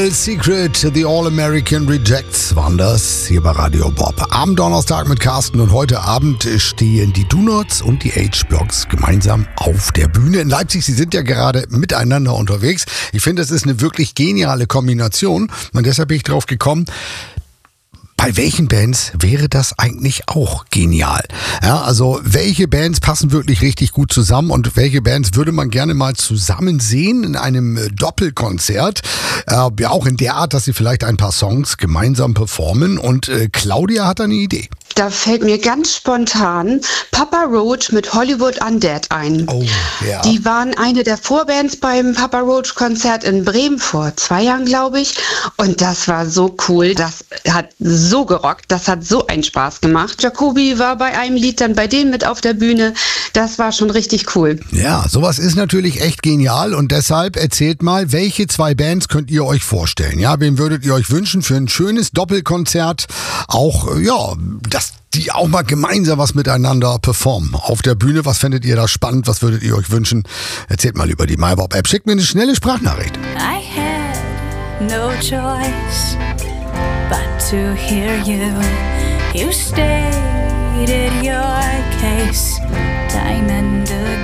Secret, The All-American Rejects waren das hier bei Radio Bob. Am Donnerstag mit Carsten und heute Abend stehen die Do-Nots und die H-Blocks gemeinsam auf der Bühne in Leipzig. Sie sind ja gerade miteinander unterwegs. Ich finde, das ist eine wirklich geniale Kombination und deshalb bin ich drauf gekommen, bei welchen Bands wäre das eigentlich auch genial? Ja, also welche Bands passen wirklich richtig gut zusammen und welche Bands würde man gerne mal zusammen sehen in einem Doppelkonzert? Ja, auch in der Art, dass sie vielleicht ein paar Songs gemeinsam performen. Und Claudia hat eine Idee. Da fällt mir ganz spontan Papa Roach mit Hollywood Undead ein. Oh, ja. Die waren eine der Vorbands beim Papa Roach Konzert in Bremen vor 2 Jahren, glaube ich. Und das war so cool. Das hat so gerockt. Das hat so einen Spaß gemacht. Jacobi war bei einem Lied dann bei denen mit auf der Bühne. Das war schon richtig cool. Ja, sowas ist natürlich echt genial und deshalb erzählt mal, welche 2 Bands könnt ihr euch vorstellen? Ja, wen würdet ihr euch wünschen für ein schönes Doppelkonzert? Auch, ja, dass die auch mal gemeinsam was miteinander performen. Auf der Bühne, was fändet ihr da spannend? Was würdet ihr euch wünschen? Erzählt mal über die MyBob-App. Schickt mir eine schnelle Sprachnachricht. I had no choice but to hear you. You stated your case time and again.